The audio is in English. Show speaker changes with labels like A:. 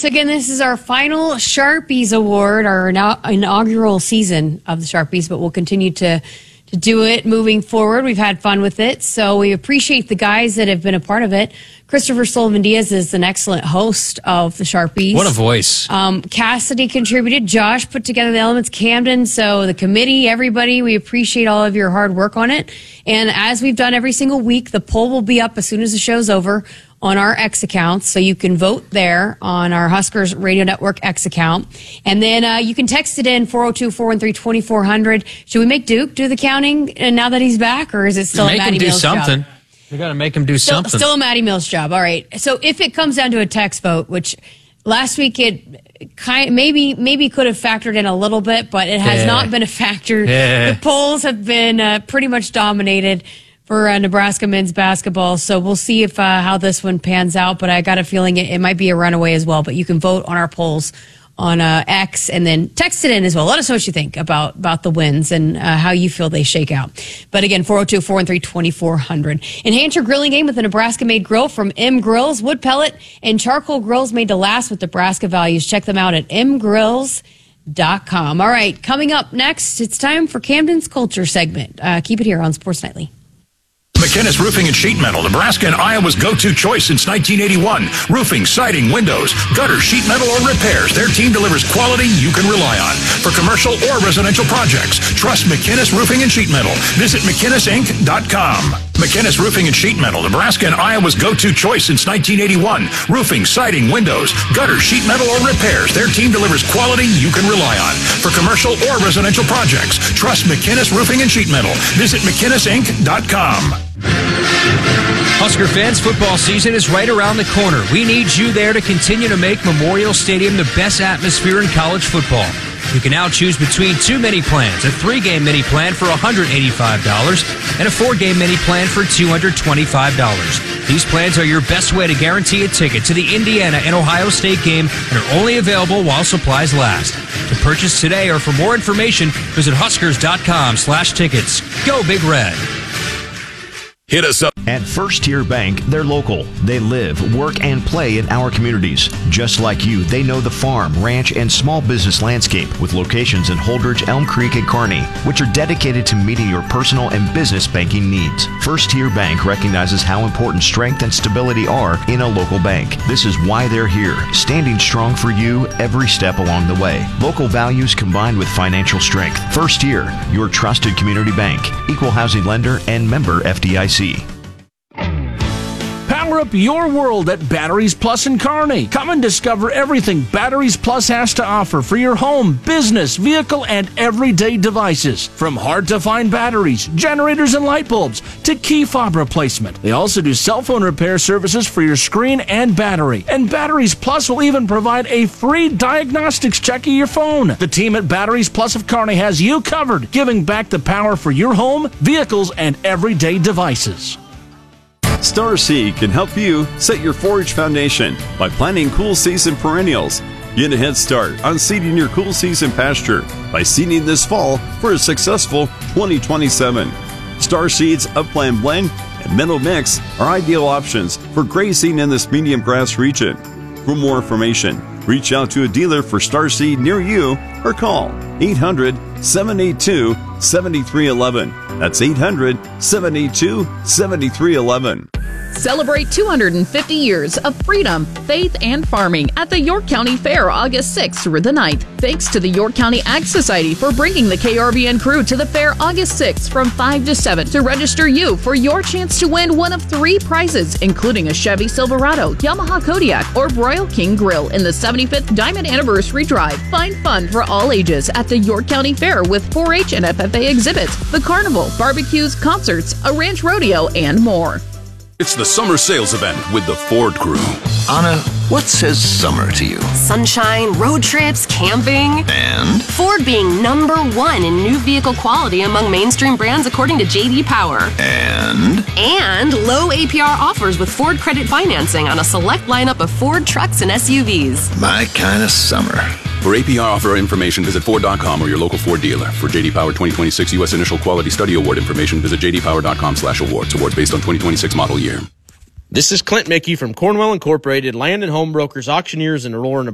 A: So again, this is our final Sharpies Award, our inaugural season of the Sharpies, but we'll continue to do it moving forward. We've had fun with it, so we appreciate the guys that have been a part of it. Christopher Sullivan Diaz is an excellent host of the Sharpies.
B: What a voice.
A: Cassidy contributed. Josh put together the elements. Camden, so the committee, everybody, we appreciate all of your hard work on it. And as we've done every single week, the poll will be up as soon as the show's over on our X account, so you can vote there on our Huskers Radio Network X account. And then you can text it in 402-413-2400. Should we make Duke do the counting now that he's back, or is it still a Maddie Mills job?
B: Make him do something. You got to make him do something.
A: Still a Maddie Mills job. All right. So if it comes down to a text vote, which last week it maybe could have factored in a little bit, but it has not been a factor. The polls have been pretty much dominated for Nebraska men's basketball. So we'll see if how this one pans out. But I got a feeling it might be a runaway as well. But you can vote on our polls on X and then text it in as well. Let us know what you think about the wins and how you feel they shake out. But again, 402-413-2400. Enhance your grilling game with a Nebraska-made grill from M Grills. Wood pellet and charcoal grills made to last with Nebraska values. Check them out at mgrills.com. All right, coming up next, it's time for Camden's Culture segment. Keep it here on Sports Nightly.
C: McInnes Roofing and Sheet Metal, Nebraska and Iowa's go-to choice since 1981. Roofing, siding, windows, gutters, sheet metal, or repairs. Their team delivers quality you can rely on. For commercial or residential projects, trust McInnes Roofing and Sheet Metal. Visit McInnesInc.com. McInnes Roofing and Sheet Metal, Nebraska and Iowa's go-to choice since 1981. Roofing, siding, windows, gutters, sheet metal, or repairs. Their team delivers quality you can rely on. For commercial or residential projects, trust McInnes Roofing and Sheet Metal. Visit McInnesInc.com.
B: Husker fans, football season is right around the corner. We need you there to continue to make Memorial Stadium the best atmosphere in college football. You can now choose between two mini plans, a 3-game mini plan for $185 and a 4-game mini plan for $225. These plans are your best way to guarantee a ticket to the Indiana and Ohio State game and are only available while supplies last. To purchase today or for more information, visit huskers.com/tickets. Go Big Red.
C: Hit us up.
D: At First Tier Bank, they're local. They live, work, and play in our communities. Just like you, they know the farm, ranch, and small business landscape with locations in Holdridge, Elm Creek, and Kearney, which are dedicated to meeting your personal and business banking needs. First Tier Bank recognizes how important strength and stability are in a local bank. This is why they're here, standing strong for you every step along the way. Local values combined with financial strength. First Tier, your trusted community bank. Equal housing lender and member FDIC.
E: Power up your world at Batteries Plus in Kearney. Come and discover everything Batteries Plus has to offer for your home, business, vehicle, and everyday devices. From hard-to-find batteries, generators, and light bulbs to key fob replacement. They also do cell phone repair services for your screen and battery. And Batteries Plus will even provide a free diagnostics check of your phone. The team at Batteries Plus of Kearney has you covered, giving back the power for your home, vehicles, and everyday devices.
F: Star Seed can help you set your forage foundation by planting cool season perennials. Get a head start on seeding your cool season pasture by seeding this fall for a successful 2027. Star Seed's Upland Blend and Meadow Mix are ideal options for grazing in this medium grass region. For more information, reach out to a dealer for Star Seed near you or call 800-782-7311. That's 800-782-7311.
G: Celebrate 250 years of freedom, faith, and farming at the York County Fair August 6th through the 9th. Thanks to the York County Ag Society for bringing the KRVN crew to the fair August 6th from 5 to 7 to register you for your chance to win one of 3 prizes, including a Chevy Silverado, Yamaha Kodiak, or Royal King Grill in the 75th Diamond Anniversary Drive. Find fun for all ages at the York County Fair with 4-H and FFA exhibits, the carnival, barbecues, concerts, a ranch rodeo, and more.
H: It's the summer sales event with the Ford Crew.
I: Anna, what says summer to you?
J: Sunshine, road trips, camping.
I: And?
J: Ford being #1 in new vehicle quality among mainstream brands according to J.D. Power.
I: And?
J: And low APR offers with Ford credit financing on a select lineup of Ford trucks and SUVs.
I: My kind of summer.
H: For APR offer information, visit Ford.com or your local Ford dealer. For J.D. Power 2026 U.S. Initial Quality Study Award information, visit jdpower.com/awards. Awards based on 2026 model year.
K: This is Clint Mickey from Cornwell Incorporated, Land and Home Brokers, Auctioneers in Aurora,